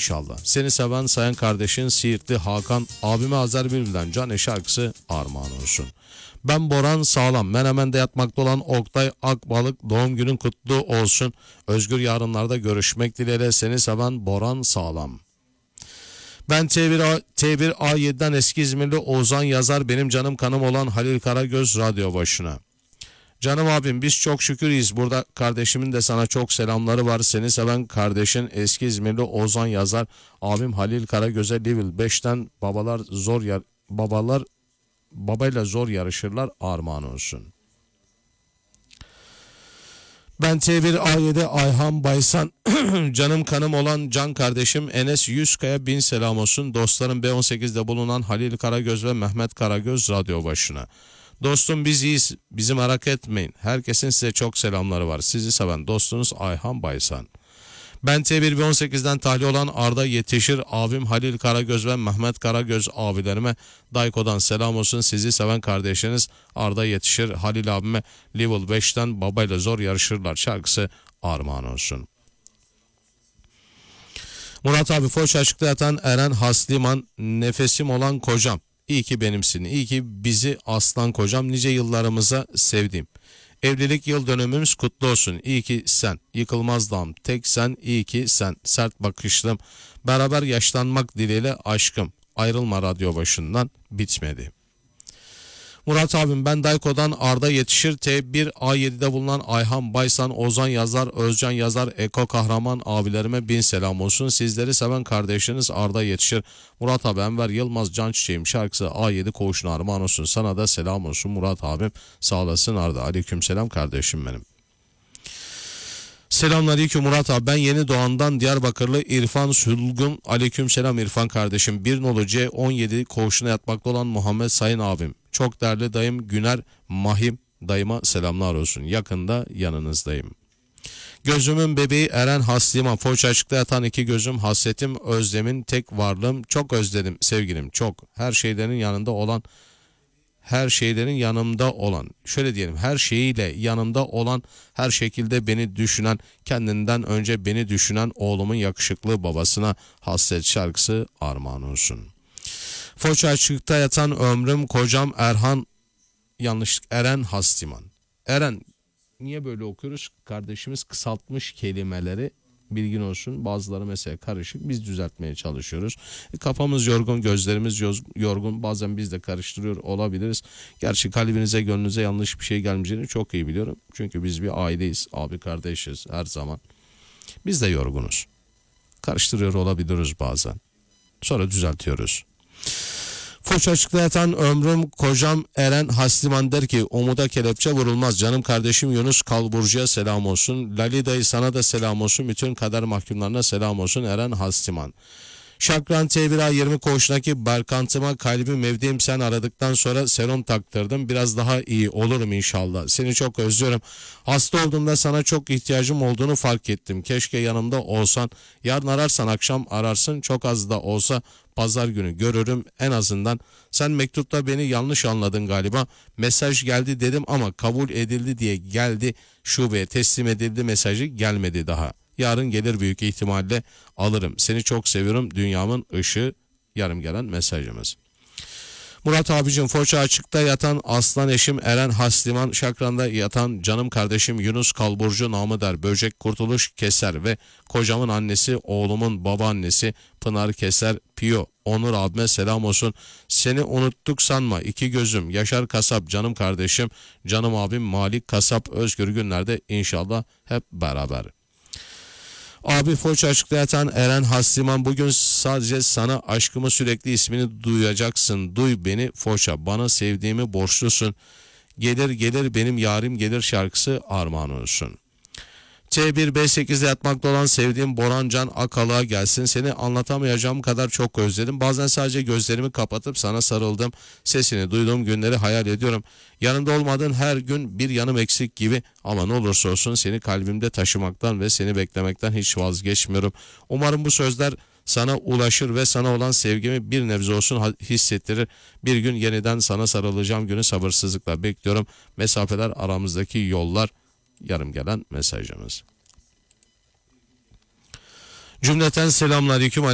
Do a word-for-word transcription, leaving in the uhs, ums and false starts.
inşallah. Seni seven sayan kardeşin Siirtli Hakan abime Azer Bülbül'den Cane şarkısı armağan olsun. Ben Boran Sağlam, Menemen'de yatmakta olan Oktay Akbalık, doğum günün kutlu olsun. Özgür yarınlarda görüşmek dileğiyle, seni seven Boran Sağlam. Ben T bir, A, T bir A yedi'den eski İzmirli Ozan Yazar, benim canım kanım olan Halil Karagöz radyo başına. Canım abim, biz çok şükür iyiyiz. Burada kardeşimin de sana çok selamları var. Seni seven kardeşin eski İzmirli Ozan Yazar, abim Halil Karagöz'e Level beş'ten babalar zor yar babalar babayla zor yarışırlar armağan olsun. Ben T bir A yedi Ayhan Baysan, canım kanım olan can kardeşim Enes Yüzkaya bin selam olsun. Dostlarım B on sekiz'de bulunan Halil Karagöz ve Mehmet Karagöz radyo başına. Dostum biz iyiyiz, bizi merak etmeyin. Herkesin size çok selamları var. Sizi seven dostunuz Ayhan Baysan. Ben T bir B on sekiz'den tahliye olan Arda Yetişir, abim Halil Karagöz ve Mehmet Karagöz abilerime Dayko'dan selam olsun. Sizi seven kardeşiniz Arda Yetişir, Halil abime Level beş'ten babayla zor yarışırlar şarkısı armağan olsun. Murat abi, Foç açıkta yatan Eren Hasliman, nefesim olan kocam. İyi ki benimsin, iyi ki bizi aslan kocam, nice yıllarımıza sevdiğim. Evlilik yıl dönümümüz kutlu olsun. İyi ki sen, yıkılmaz dağım, tek sen, iyi ki sen, sert bakışlım, beraber yaşlanmak dileğiyle aşkım, ayrılma radyo başından bitmedi. Murat abim, ben Dayko'dan Arda Yetişir, T bir A yedi'de bulunan Ayhan Baysan, Ozan Yazar, Özcan Yazar, Eko Kahraman abilerime bin selam olsun. Sizleri seven kardeşiniz Arda Yetişir. Murat abi, Enver Yılmaz Can Çiçeğim şarkısı A yedi koğuşuna armağan olsun. Sana da selam olsun Murat abim, sağ olasın Arda. Aleyküm selam kardeşim benim. Selamünaleyküm Murat abi, ben Yeni Doğan'dan Diyarbakırlı İrfan Sülgün. Aleyküm selam İrfan kardeşim. Bir nolu C on yedi koğuşuna yatmakta olan Muhammed Sayın abim. Çok değerli dayım Güner Mahim dayıma selamlar olsun. Yakında yanınızdayım. Gözümün bebeği Eren Hasliman, Foç açıkta yatan iki gözüm, hasretim, özlemin, tek varlığım, çok özledim sevgilim, çok. Her şeylerin yanında olan, her şeylerin yanımda olan, şöyle diyelim, her şeyiyle yanımda olan, her şekilde beni düşünen, kendinden önce beni düşünen oğlumun yakışıklı babasına hasret şarkısı armağan olsun. Foç açıkta yatan ömrüm kocam Erhan, yanlışlık Eren Hasliman. Eren, niye böyle okuyoruz? Kardeşimiz kısaltmış kelimeleri, bilgin olsun. Bazıları mesela karışık, biz düzeltmeye çalışıyoruz. E, kafamız yorgun, gözlerimiz yorgun, bazen biz de karıştırıyor olabiliriz. Gerçi kalbinize gönlünüze yanlış bir şey gelmeyeceğini çok iyi biliyorum. Çünkü biz bir aileyiz, abi kardeşiz her zaman. Biz de yorgunuz. Karıştırıyor olabiliriz bazen. Sonra düzeltiyoruz. Foç açıkta yatan ömrüm kocam Eren Hasliman der ki, umuda kelepçe vurulmaz. Canım kardeşim Yunus Kalburcu'ya selam olsun. Lali dayı sana da selam olsun. Bütün kader mahkumlarına selam olsun Eren Hasliman. Şakran T bir A yirmi koğuşundaki Berkantıma kalbim mevdiğim sen aradıktan sonra serum taktırdım. Biraz daha iyi olurum inşallah. Seni çok özlüyorum. Hasta olduğumda sana çok ihtiyacım olduğunu fark ettim. Keşke yanımda olsan. Yarın ararsan akşam ararsın. Çok az da olsa pazar günü görürüm en azından. Sen mektupta beni yanlış anladın galiba. Mesaj geldi dedim ama kabul edildi diye geldi. Şubeye teslim edildi mesajı, gelmedi daha. Yarın gelir büyük ihtimalle, alırım. Seni çok seviyorum, dünyamın ışığı, yarım gelen mesajımız. Murat abicim, Foça açıkta yatan aslan eşim Eren Hasliman, Şakran'da yatan canım kardeşim Yunus Kalburcu namı der Böcek Kurtuluş Keser ve kocamın annesi, oğlumun babaannesi Pınar Keser Piyo Onur abime selam olsun. Seni unuttuk sanma iki gözüm, Yaşar Kasap canım kardeşim, canım abim Malik Kasap, özgür günlerde inşallah hep beraber. Abi Foça açıkta yatan Eren Hasliman, bugün sadece sana aşkımı, sürekli ismini duyacaksın. Duy beni Foça, bana sevdiğimi borçlusun. Gelir gelir benim yarim gelir şarkısı armağan olsun. T bir B sekiz'de yatmakta olan sevdiğim Boran Can Akalı'ya gelsin. Seni anlatamayacağım kadar çok özledim. Bazen sadece gözlerimi kapatıp sana sarıldım. Sesini duyduğum günleri hayal ediyorum. Yanımda olmadığın her gün bir yanım eksik gibi, ama ne olursa olsun seni kalbimde taşımaktan ve seni beklemekten hiç vazgeçmiyorum. Umarım bu sözler sana ulaşır ve sana olan sevgimi bir nebze olsun hissettirir. Bir gün yeniden sana sarılacağım günü sabırsızlıkla bekliyorum. Mesafeler aramızdaki yollar, yarım gelen mesajımız. Cümleten selamünaleyküm.